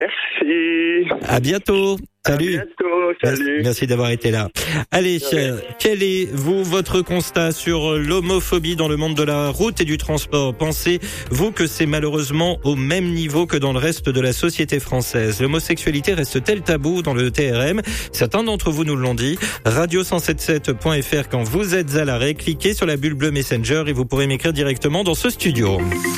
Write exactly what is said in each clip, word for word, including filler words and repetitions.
Merci. À bientôt. Salut. À bientôt. Salut. Merci d'avoir été là. Allez, euh, quel est, vous, votre constat sur l'homophobie dans le monde de la route et du transport? Pensez-vous que c'est malheureusement au même niveau que dans le reste de la société française? L'homosexualité reste-t-elle tabou dans le T R M? Certains d'entre vous nous l'ont dit. radio cent soixante-dix-sept point f r quand vous êtes à l'arrêt, cliquez sur la bulle bleue Messenger et vous pourrez m'écrire directement dans ce studio.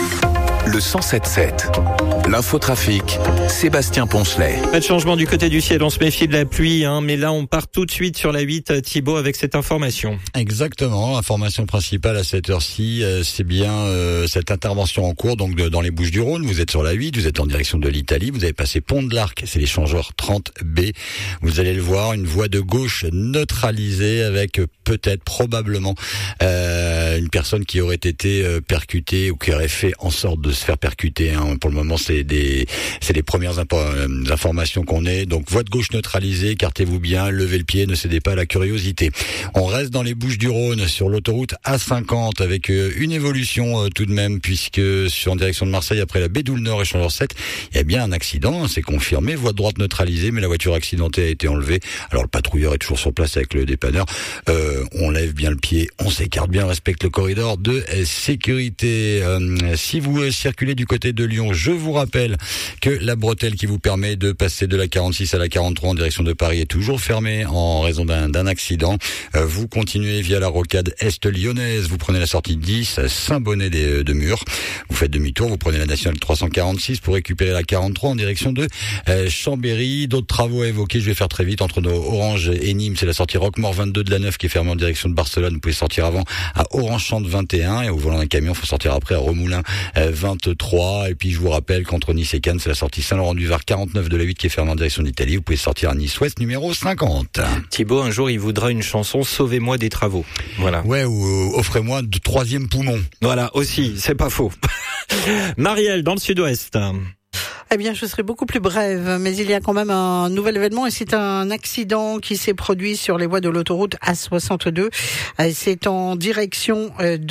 Le cent soixante-dix-sept. L'infotrafic, Sébastien Poncelet. Pas de changement du côté du ciel, on se méfie de la pluie, hein, mais là on part tout de suite sur la huit, Thibaut, avec cette information. Exactement, l'information principale à cette heure-ci, euh, c'est bien euh, cette intervention en cours, donc de, dans les Bouches-du-Rhône. Vous êtes sur la huit, vous êtes en direction de l'Italie, vous avez passé Pont de l'Arc, c'est l'échangeur trente B. Vous allez le voir, une voie de gauche neutralisée avec peut-être, probablement, euh, une personne qui aurait été euh, percutée ou qui aurait fait en sorte de se faire percuter. Hein. Pour le moment, c'est des, c'est les premières impo- euh, informations qu'on ait. Donc, voie de gauche neutralisée, écartez-vous bien, levez le pied, ne cédez pas à la curiosité. On reste dans les Bouches-du-Rhône sur l'autoroute A cinquante avec euh, une évolution euh, tout de même, puisque sur en direction de Marseille, après la Bédoule Nord, échangeur sept, il y a bien un accident, c'est confirmé. Voie de droite neutralisée, mais la voiture accidentée a été enlevée. Alors, le patrouilleur est toujours sur place avec le dépanneur. Euh, on lève bien le pied, on s'écarte bien, on respecte le corridor de sécurité. Euh, si vous circulez du côté de Lyon, je vous rappelle que la bretelle qui vous permet de passer de la quarante-six à la quarante-trois en direction de Paris est toujours fermée en raison d'un, d'un accident. Euh, vous continuez via la rocade est lyonnaise, vous prenez la sortie dix, Saint-Bonnet de, de Mur, vous faites demi-tour, vous prenez la nationale trois cent quarante-six pour récupérer la quarante-trois en direction de euh, Chambéry. D'autres travaux à évoquer, je vais faire très vite, entre nos Orange et Nîmes, c'est la sortie Roquemort vingt-deux de la neuf qui est fermée en direction de Barcelone. Vous pouvez sortir avant à Orange-Chante vingt et un et au volant d'un camion, il faut sortir après à Remoulin euh, vingt-trois. Et puis je vous rappelle qu'entre Nice et Cannes, c'est la sortie Saint-Laurent-du-Var quarante-neuf de la huit qui est fermée en direction d'Italie. Vous pouvez sortir à Nice-Ouest numéro cinquante. Thibaut, un jour, il voudra une chanson Sauvez-moi des travaux. Voilà. Ouais, ou euh, offrez-moi de troisième poumon. Voilà, aussi, c'est pas faux. Marielle, dans le sud-ouest. Eh bien, je serai beaucoup plus brève, mais il y a quand même un nouvel événement et c'est un accident qui s'est produit sur les voies de l'autoroute A soixante-deux. C'est en direction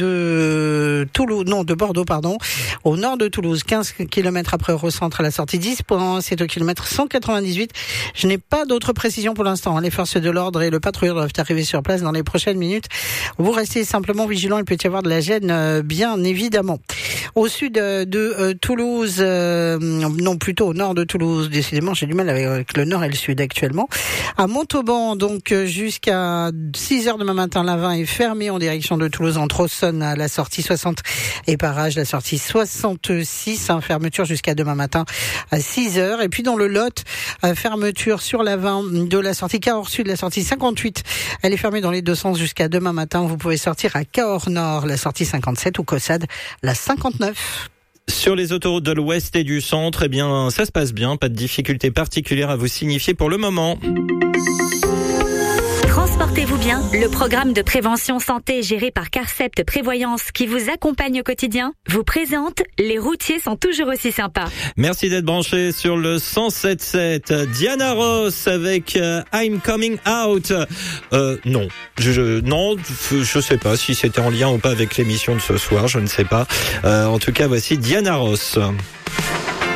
de Toulouse, non, de Bordeaux, pardon, au nord de Toulouse, quinze kilomètres après Eurocentre à la sortie dix, c'est au kilomètre cent quatre-vingt-dix-huit. Je n'ai pas d'autres précisions pour l'instant. Les forces de l'ordre et le patrouilleur doivent arriver sur place dans les prochaines minutes. Vous restez simplement vigilants, il peut y avoir de la gêne, bien évidemment. Au sud de Toulouse, non, plutôt au nord de Toulouse, décidément j'ai du mal avec le nord et le sud actuellement. À Montauban, donc jusqu'à six heures demain matin, la vingt est fermée en direction de Toulouse entre Auxonne à la sortie soixante et Parage, la sortie soixante-six, hein, fermeture jusqu'à demain matin à six heures. Et puis dans le Lot, fermeture sur la vingt de la sortie Cahors Sud, la sortie cinquante-huit, elle est fermée dans les deux sens jusqu'à demain matin. Vous pouvez sortir à Cahors Nord, la sortie cinquante-sept, ou Caussade, la cinquante-neuf. Sur les autoroutes de l'Ouest et du Centre, eh bien, ça se passe bien. Pas de difficultés particulières à vous signifier pour le moment. Transportez-vous bien, le programme de prévention santé géré par Carcept Prévoyance qui vous accompagne au quotidien vous présente Les routiers sont toujours aussi sympas. Merci d'être branché sur le cent soixante-dix-sept. Diana Ross avec euh, I'm Coming Out. Euh, non, je, je non, je sais pas si c'était en lien ou pas avec l'émission de ce soir, je ne sais pas. Euh, en tout cas, voici Diana Ross.